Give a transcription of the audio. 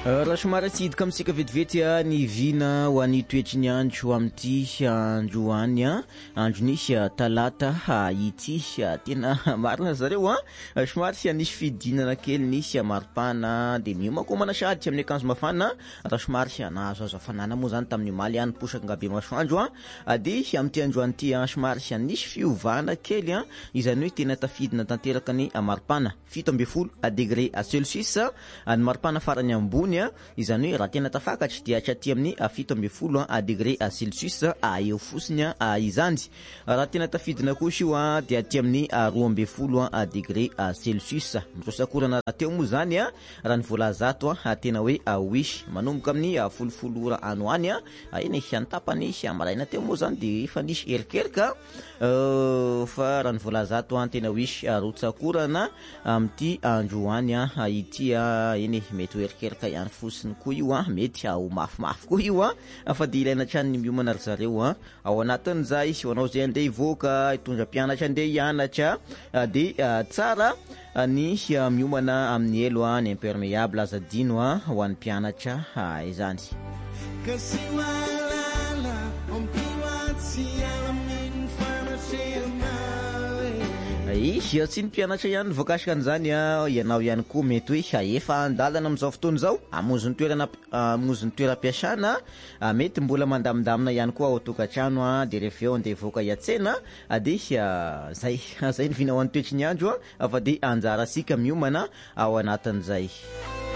Raha somary tsy hidika amintsika vetivety ny vina ho an'ny toetry ny andro amin'ity androany androny talata ity tena marina zareo somary nisy fidinana kely nisy maripana dia miomakomana sady amin'ny akanjo mafana raha somary nahazoazo hafanana moa zany tamin'ny maly niposaka ngabe masoandro dia amin'ity androany ity somary nisy fiovana kely izany hoe tena tafidina tanteraka ny maripana 17 degré Celsius ny maripana farany ambony izany hoe raha tena tafakatra dia hatraty amin'ny 17 degré Celsius eo fotsiny izany raha tena tafidina kosa io dia aty amin'ny 12 degré Celsius mirosakorana teo moa zany raha ny volazato tena hoe wisy manomboka amin'ny 10 ora anoany eny antapany amaraina teo moa zany dia efa nisy erikerika fa raha ny volazato tena wisy rotsakorana amin'ity androany ity eny mety ho erikerika ihany fotsiny koa io mety ho mafimafy koa io fa dia ilaina trany ny miomana ry zareo ao anatin'izay ho anao zay andeha hivoaka hitondra mpianatra andeha hianatra dia tsara ny miomana amin'ny elo ny imperméable azadino ho an'ny mpianatra izany. Izy tsy ny mpianatra ihany voakasika an'izany ianao ihany koa mety hoe efa andalana amin'izao fotoana izao hamonjy ny toeram-piasana mety mbola mandamindamina ihany koa ao tokantrano dia rehefa eo andeha voaka hiatsena dia zay ny vina ho an'ny toetry ny andro fa dia anjarasika miomana ao anatin'izay.